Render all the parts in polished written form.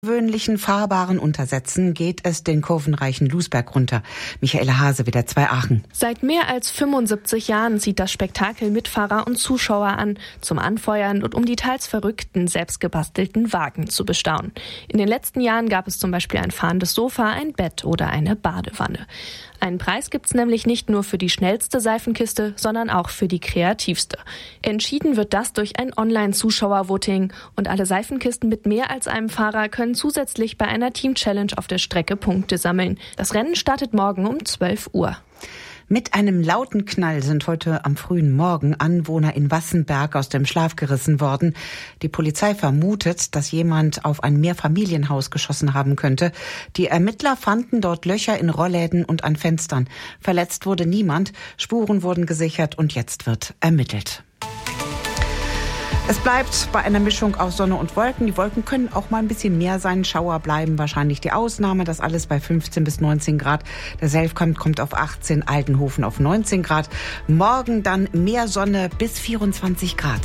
Gewöhnlichen fahrbaren Untersätzen geht es den kurvenreichen Lusberg runter. Michaela Hase, WDR 2 Aachen. Seit mehr als 75 Jahren zieht das Spektakel Mitfahrer und Zuschauer an, zum Anfeuern und um die teils verrückten, selbstgebastelten Wagen zu bestaunen. In den letzten Jahren gab es zum Beispiel ein fahrendes Sofa, ein Bett oder eine Badewanne. Einen Preis gibt's nämlich nicht nur für die schnellste Seifenkiste, sondern auch für die kreativste. Entschieden wird das durch ein Online-Zuschauer-Voting und alle Seifenkisten mit mehr als einem Fahrer können zusätzlich bei einer Team-Challenge auf der Strecke Punkte sammeln. Das Rennen startet morgen um 12 Uhr. Mit einem lauten Knall sind heute am frühen Morgen Anwohner in Wassenberg aus dem Schlaf gerissen worden. Die Polizei vermutet, dass jemand auf ein Mehrfamilienhaus geschossen haben könnte. Die Ermittler fanden dort Löcher in Rollläden und an Fenstern. Verletzt wurde niemand, Spuren wurden gesichert und jetzt wird ermittelt. Es bleibt bei einer Mischung aus Sonne und Wolken. Die Wolken können auch mal ein bisschen mehr sein. Schauer bleiben wahrscheinlich die Ausnahme. Das alles bei 15 bis 19 Grad. Der Selfkamp kommt auf 18, Altenhofen auf 19 Grad. Morgen dann mehr Sonne bis 24 Grad.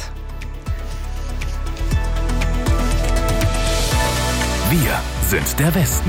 Wir sind der Westen.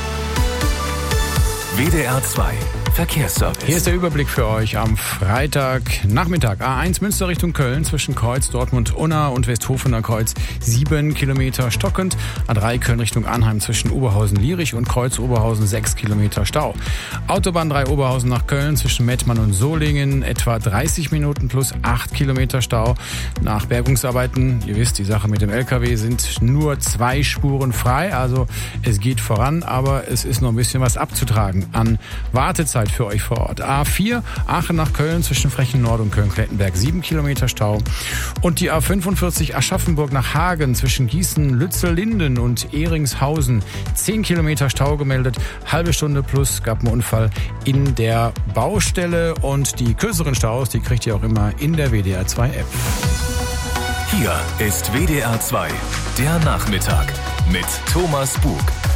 WDR 2 Verkehrsservice. Hier ist der Überblick für euch am Freitagnachmittag. A1 Münster Richtung Köln zwischen Kreuz, Dortmund, Unna und Westhofener Kreuz 7 Kilometer stockend. A3 Köln Richtung Arnheim zwischen Oberhausen-Lierich und Kreuz Oberhausen 6 Kilometer Stau. Autobahn 3 Oberhausen nach Köln zwischen Mettmann und Solingen etwa 30 Minuten plus 8 Kilometer Stau. Nach Bergungsarbeiten, ihr wisst, die Sache mit dem LKW, sind nur 2 Spuren frei. Also es geht voran, aber es ist noch ein bisschen was abzutragen an Wartezeit für euch vor Ort. A4 Aachen nach Köln zwischen Frechen-Nord und Köln-Klettenberg 7 Kilometer Stau. Und die A45 Aschaffenburg nach Hagen zwischen Gießen, Lützel-Linden und Ehringshausen 10 Kilometer Stau gemeldet. Halbe Stunde plus gab einen Unfall in der Baustelle. Und die kürzeren Staus, die kriegt ihr auch immer in der WDR 2 App. Hier ist WDR 2, der Nachmittag mit Thomas Bug.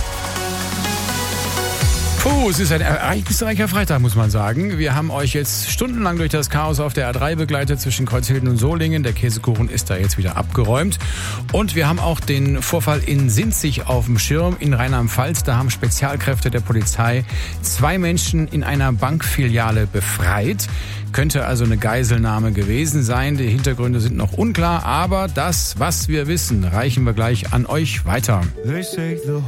Es ist ein ereignisreicher Freitag, muss man sagen. Wir haben euch jetzt stundenlang durch das Chaos auf der A3 begleitet zwischen Kreuzhilden und Solingen. Der Käsekuchen ist da jetzt wieder abgeräumt. Und wir haben auch den Vorfall in Sinzig auf dem Schirm in Rheinland-Pfalz. Da haben Spezialkräfte der Polizei 2 Menschen in einer Bankfiliale befreit. Könnte also eine Geiselnahme gewesen sein. Die Hintergründe sind noch unklar. Aber das, was wir wissen, reichen wir gleich an euch weiter.